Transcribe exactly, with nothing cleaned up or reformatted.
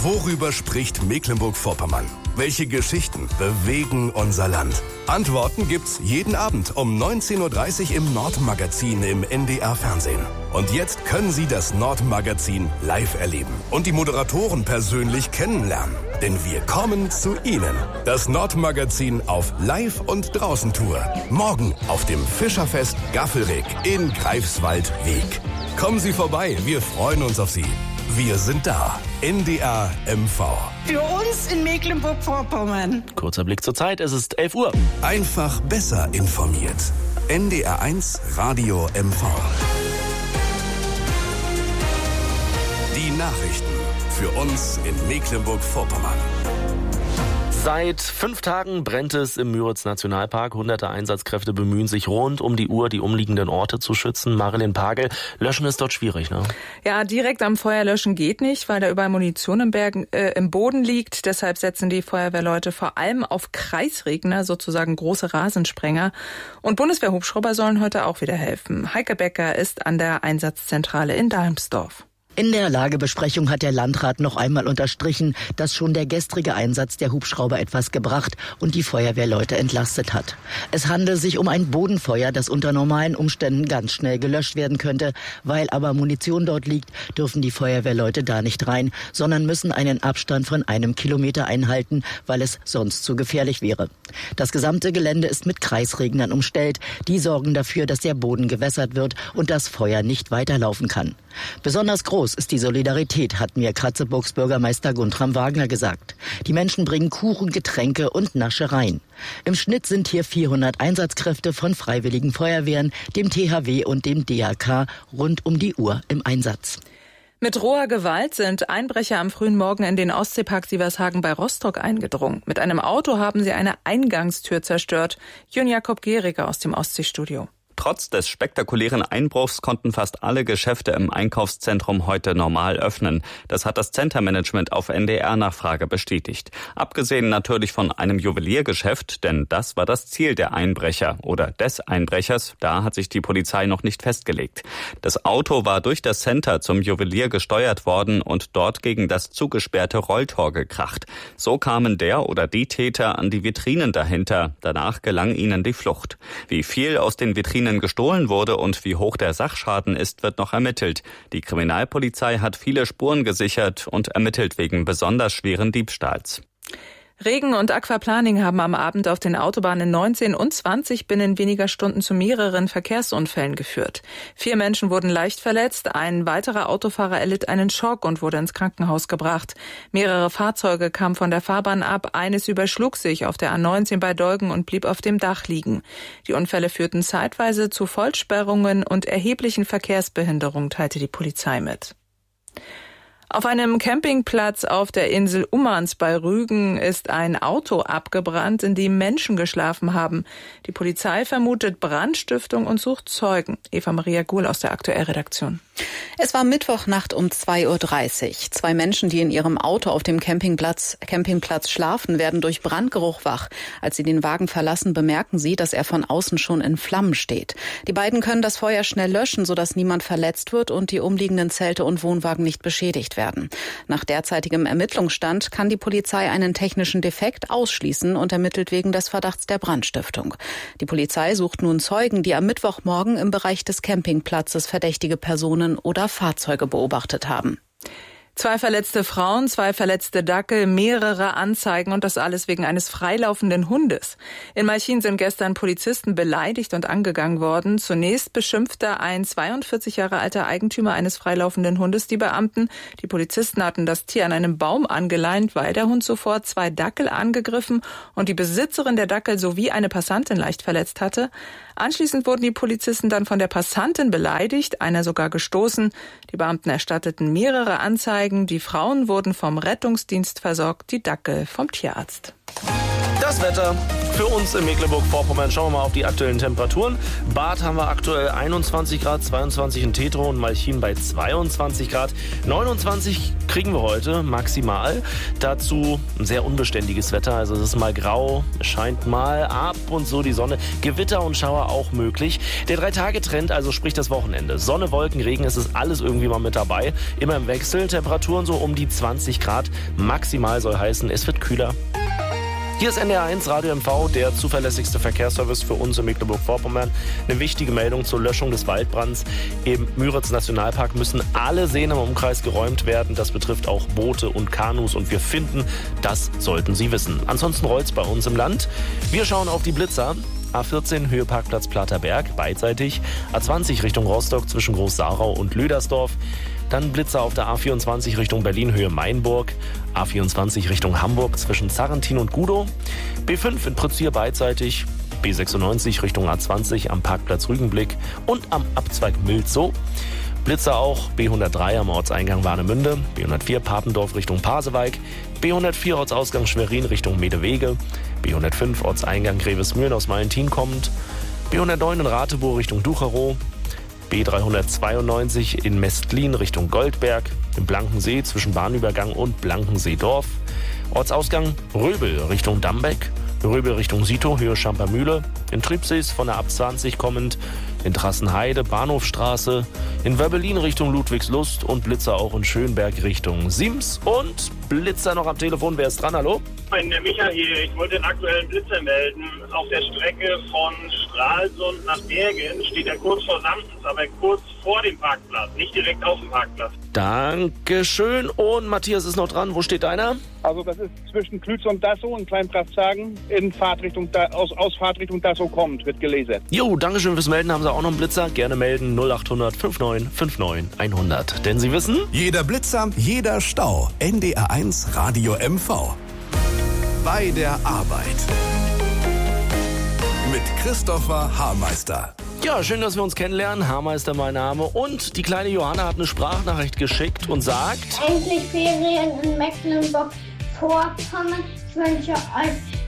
Worüber spricht Mecklenburg-Vorpommern? Welche Geschichten bewegen unser Land? Antworten gibt's jeden Abend um neunzehn Uhr dreißig im Nordmagazin im N D R-Fernsehen. Und jetzt können Sie das Nordmagazin live erleben und die Moderatoren persönlich kennenlernen. Denn wir kommen zu Ihnen. Das Nordmagazin auf Live- und Draußen-Tour. Morgen auf dem Fischerfest Gaffelrig in Greifswald-Weg. Kommen Sie vorbei, wir freuen uns auf Sie. Wir sind da. N D R M V. Für uns in Mecklenburg-Vorpommern. Kurzer Blick zur Zeit, es ist elf Uhr. Einfach besser informiert. N D R eins Radio M V. Die Nachrichten für uns in Mecklenburg-Vorpommern. Seit fünf Tagen brennt es im Müritz-Nationalpark. Hunderte Einsatzkräfte bemühen sich rund um die Uhr, die umliegenden Orte zu schützen. Marilyn Pagel, löschen ist dort schwierig, ne? Ja, direkt am Feuer löschen geht nicht, weil da überall Munition im, Bergen, äh, im Boden liegt. Deshalb setzen die Feuerwehrleute vor allem auf Kreisregner, sozusagen große Rasensprenger. Und Bundeswehrhubschrauber sollen heute auch wieder helfen. Heike Becker ist an der Einsatzzentrale in Dalmsdorf. In der Lagebesprechung hat der Landrat noch einmal unterstrichen, dass schon der gestrige Einsatz der Hubschrauber etwas gebracht und die Feuerwehrleute entlastet hat. Es handelt sich um ein Bodenfeuer, das unter normalen Umständen ganz schnell gelöscht werden könnte. Weil aber Munition dort liegt, dürfen die Feuerwehrleute da nicht rein, sondern müssen einen Abstand von einem Kilometer einhalten, weil es sonst zu gefährlich wäre. Das gesamte Gelände ist mit Kreisregnern umstellt. Die sorgen dafür, dass der Boden gewässert wird und das Feuer nicht weiterlaufen kann. Besonders groß ist die Solidarität, hat mir Kratzeburgs Bürgermeister Guntram Wagner gesagt. Die Menschen bringen Kuchen, Getränke und Naschereien. Im Schnitt sind hier vierhundert Einsatzkräfte von Freiwilligen Feuerwehren, dem T H W und dem D A K rund um die Uhr im Einsatz. Mit roher Gewalt sind Einbrecher am frühen Morgen in den Ostseepark Sievershagen bei Rostock eingedrungen. Mit einem Auto haben sie eine Eingangstür zerstört. Jön Jakob Gehriger aus dem Ostseestudio. Trotz des spektakulären Einbruchs konnten fast alle Geschäfte im Einkaufszentrum heute normal öffnen. Das hat das Centermanagement auf N D R-Nachfrage bestätigt. Abgesehen natürlich von einem Juweliergeschäft, denn das war das Ziel der Einbrecher oder des Einbrechers. Da hat sich die Polizei noch nicht festgelegt. Das Auto war durch das Center zum Juwelier gesteuert worden und dort gegen das zugesperrte Rolltor gekracht. So kamen der oder die Täter an die Vitrinen dahinter. Danach gelang ihnen die Flucht. Wie viel aus den Vitrinen gestohlen wurde und wie hoch der Sachschaden ist, wird noch ermittelt. Die Kriminalpolizei hat viele Spuren gesichert und ermittelt wegen besonders schweren Diebstahls. Regen und Aquaplaning haben am Abend auf den Autobahnen neunzehn und zwanzig binnen weniger Stunden zu mehreren Verkehrsunfällen geführt. Vier Menschen wurden leicht verletzt, ein weiterer Autofahrer erlitt einen Schock und wurde ins Krankenhaus gebracht. Mehrere Fahrzeuge kamen von der Fahrbahn ab, eines überschlug sich auf der A neunzehn bei Dolgen und blieb auf dem Dach liegen. Die Unfälle führten zeitweise zu Vollsperrungen und erheblichen Verkehrsbehinderungen, teilte die Polizei mit. Auf einem Campingplatz auf der Insel Ummanz bei Rügen ist ein Auto abgebrannt, in dem Menschen geschlafen haben. Die Polizei vermutet Brandstiftung und sucht Zeugen. Eva-Maria Guhl aus der Aktuellredaktion. Es war Mittwochnacht um zwei Uhr dreißig. Zwei Menschen, die in ihrem Auto auf dem Campingplatz, Campingplatz schlafen, werden durch Brandgeruch wach. Als sie den Wagen verlassen, bemerken sie, dass er von außen schon in Flammen steht. Die beiden können das Feuer schnell löschen, sodass niemand verletzt wird und die umliegenden Zelte und Wohnwagen nicht beschädigt werden. Nach derzeitigem Ermittlungsstand kann die Polizei einen technischen Defekt ausschließen und ermittelt wegen des Verdachts der Brandstiftung. Die Polizei sucht nun Zeugen, die am Mittwochmorgen im Bereich des Campingplatzes verdächtige Personen oder Fahrzeuge beobachtet haben. Zwei verletzte Frauen, zwei verletzte Dackel, mehrere Anzeigen und das alles wegen eines freilaufenden Hundes. In Malchin sind gestern Polizisten beleidigt und angegangen worden. Zunächst beschimpfte ein zweiundvierzig Jahre alter Eigentümer eines freilaufenden Hundes die Beamten. Die Polizisten hatten das Tier an einem Baum angeleint, weil der Hund zuvor zwei Dackel angegriffen und die Besitzerin der Dackel sowie eine Passantin leicht verletzt hatte. Anschließend wurden die Polizisten dann von der Passantin beleidigt, einer sogar gestoßen. Die Beamten erstatteten mehrere Anzeigen. Die Frauen wurden vom Rettungsdienst versorgt, die Dackel vom Tierarzt. Das Das Wetter für uns in Mecklenburg-Vorpommern. Schauen wir mal auf die aktuellen Temperaturen. Bad haben wir aktuell einundzwanzig Grad, zweiundzwanzig in Tetro und Malchin bei zweiundzwanzig Grad. neunundzwanzig kriegen wir heute maximal. Dazu ein sehr unbeständiges Wetter. Also es ist mal grau, es scheint mal ab und so die Sonne. Gewitter und Schauer auch möglich. Der Drei-Tage-Trend, also sprich das Wochenende. Sonne, Wolken, Regen, es ist alles irgendwie mal mit dabei. Immer im Wechsel. Temperaturen so um die zwanzig Grad. Maximal soll heißen, es wird kühler. Hier ist N D R eins Radio M V, der zuverlässigste Verkehrsservice für uns in Mecklenburg-Vorpommern. Eine wichtige Meldung zur Löschung des Waldbrands. Im Müritz-Nationalpark müssen alle Seen im Umkreis geräumt werden. Das betrifft auch Boote und Kanus. Und wir finden, das sollten Sie wissen. Ansonsten rollt's bei uns im Land. Wir schauen auf die Blitzer. A vierzehn Höhe Parkplatz Platterberg, beidseitig. A zwanzig Richtung Rostock zwischen Groß-Sarau und Lüdersdorf. Dann Blitzer auf der A vierundzwanzig Richtung Berlin Höhe Mainburg. A vierundzwanzig Richtung Hamburg zwischen Sarrentin und Gudow. B fünf in Prützier beidseitig. B sechsundneunzig Richtung A zwanzig am Parkplatz Rügenblick und am Abzweig Milzow. Blitzer auch B hundertdrei am Ortseingang Warnemünde, B hundertvier Papendorf Richtung Pasewalk, B hundertvier Ortsausgang Schwerin Richtung Medewege, B hundertfünf Ortseingang Grevesmühlen aus Valentin kommend, B hundertneun in Ratebow Richtung Ducherow, B dreihundertzweiundneunzig in Mestlin Richtung Goldberg, im Blankensee zwischen Bahnübergang und Blankensee-Dorf, Ortsausgang Röbel Richtung Dambeck, Röbel Richtung Sito, Höhe Schampermühle, in Tribsees von der A zwanzig kommend, in Trassenheide, Bahnhofstraße, in Wöbbelin Richtung Ludwigslust und Blitzer auch in Schönberg Richtung Sims. Und Blitzer noch am Telefon, wer ist dran, hallo? Der Micha hier, ich wollte den aktuellen Blitzer melden. Auf der Strecke von Stralsund nach Bergen steht er kurz vor Samtens, aber kurz vor dem Parkplatz, nicht direkt auf dem Parkplatz. Dankeschön. Und Matthias ist noch dran, wo steht deiner? Also das ist zwischen Klütz und Dassow, in Kleinprachtsagen, in Fahrtrichtung, aus, aus Fahrtrichtung Dassow kommt, wird gelesen. Jo, Dankeschön fürs Melden. Haben Sie auch noch einen Blitzer? Gerne melden null achthundert neunundfünfzig fünfundneunzig hundert. Denn Sie wissen... Jeder Blitzer, jeder Stau. N D R eins Radio M V. Bei der Arbeit. Mit Christopher Haarmeister. Ja, schön, dass wir uns kennenlernen. Haarmeister mein Name. Und die kleine Johanna hat eine Sprachnachricht geschickt und sagt... Endlich Ferien in Mecklenburg-Vorpommern. Ich wünsche euch